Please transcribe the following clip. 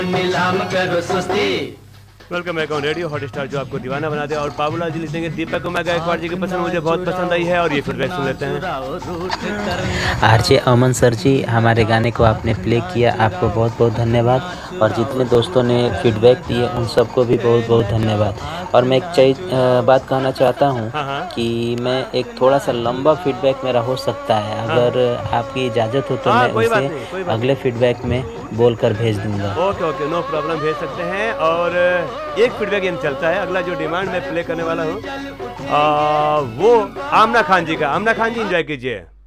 नीलाम करो सुस्ती। Welcome back on radio Hotstar, जो आपको दीवाना बना दे। और बाबूलाल जी लिखेंगे दीपक कुमार गायकवाड़ जी की पसंद मुझे बहुत पसंद आई है, और ये फीडबैक सुन लेते हैं। आरजे अमन सर जी, हमारे गाने को आपने प्ले किया, आपको बहुत बहुत धन्यवाद। और जितने दोस्तों ने फीडबैक दिए उन सबको भी बहुत बहुत धन्यवाद। और मैं एक बात कहना चाहता हूँ कि मैं एक थोड़ा सा लंबा फीडबैक मेरा हो सकता है, अगर आपकी इजाज़त हो तो मैं उसे अगले फीडबैक में बोलकर भेज दूंगा। ओके ओके, नो प्रॉब्लम, भेज सकते हैं। और एक फीडबैक ये चलता है। अगला जो डिमांड मैं प्ले करने वाला हूँ वो आमना खान जी का। आमना खान जी एंजॉय कीजिए।